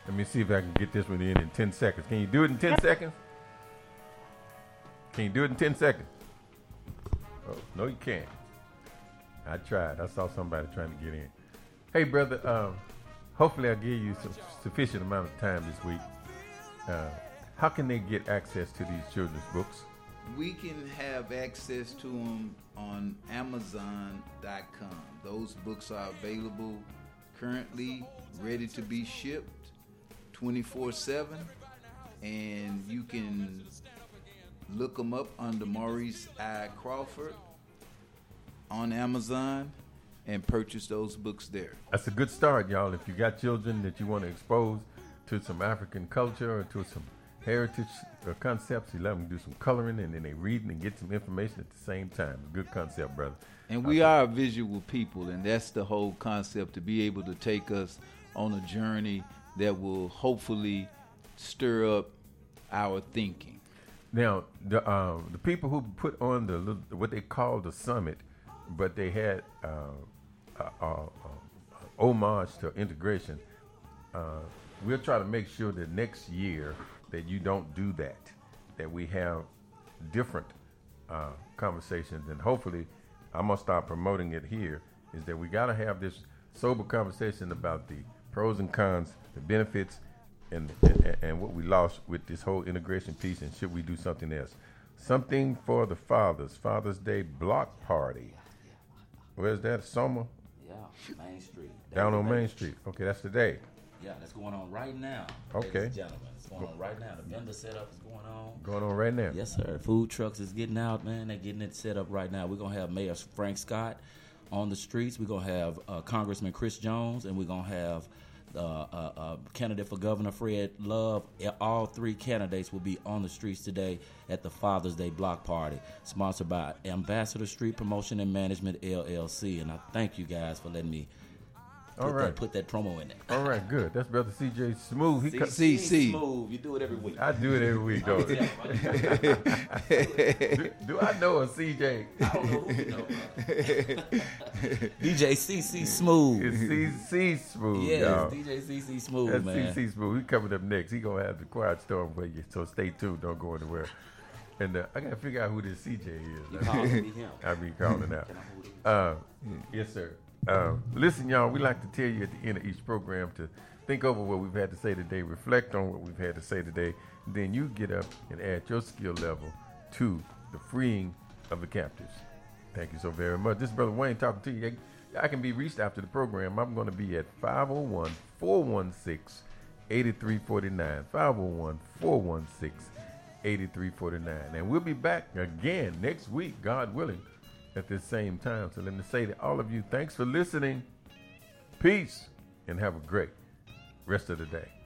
Let me see if I can get this one in 10 seconds. Can you do it in 10 seconds? Can you do it in 10 seconds? Oh, no, you can't. I tried. I saw somebody trying to get in. Hey, brother, hopefully I give you some sufficient amount of time this week. How can they get access to these children's books? We can have access to them on Amazon.com. Those books are available currently, ready to be shipped 24/7, and you can look them up under Maurice I. Crawford on Amazon and purchase those books there. That's a good start, y'all. If you got children that you want to expose to some African culture or to some heritage concepts, you let them do some coloring, and then they read and get some information at the same time. Good concept, brother. And we are visual people, and that's the whole concept, to be able to take us on a journey that will hopefully stir up our thinking. Now, the people who put on what they call the summit, but they had homage to integration. We'll try to make sure that next year that you don't do that we have different conversations, and hopefully I'm gonna start promoting it here, is that we gotta have this sober conversation about the pros and cons, the benefits, and what we lost with this whole integration piece, and should we do something else. Something for the fathers, Father's Day block party. Where's that, Soma? Yeah, Main Street. Down on Main Street. Okay, that's today. Yeah, that's going on right now. Okay. Ladies and gentlemen, it's going on right now. The vendor setup is going on. Going on right now. Yes, sir. Food trucks is getting out, man. They're getting it set up right now. We're going to have Mayor Frank Scott on the streets. We're going to have Congressman Chris Jones, and we're going to have candidate for governor Fred Love. All three candidates will be on the streets today at the Father's Day block party, sponsored by Ambassador Street Promotion and Management LLC. And I thank you guys for letting me put that promo in there. All right, good. That's brother CJ Smooth. CC Smooth. You do it every week. I do it every week, though. do I know a CJ? I don't know who you know. DJ CC Smooth. It's CC Smooth, yes, y'all. DJ CC Smooth, That's man. CC Smooth. He coming up next. He gonna have the Quiet Storm for you, so stay tuned. Don't go anywhere. And I gotta figure out who this CJ is. You call me him. I be calling out. Yes, sir. Listen, y'all, we like to tell you at the end of each program to think over what we've had to say today, reflect on what we've had to say today, and then you get up and add your skill level to the freeing of the captives. Thank you so very much. This is Brother Wayne talking to you. I can be reached after the program. I'm going to be at 501-416-8349, 501-416-8349. And we'll be back again next week, God willing, at this same time. So let me say to all of you, thanks for listening. Peace, and have a great rest of the day.